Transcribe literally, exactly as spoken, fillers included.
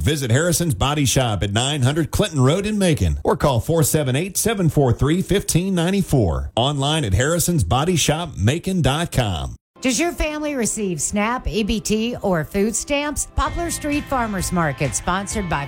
visit Harrison's Body Shop at nine hundred Clinton Road in Macon or call four seven eight, seven four three, one five nine four. Online at harrisons body shop macon dot com. Does your family receive SNAP, E B T, or food stamps? Poplar Street Farmers Market, sponsored by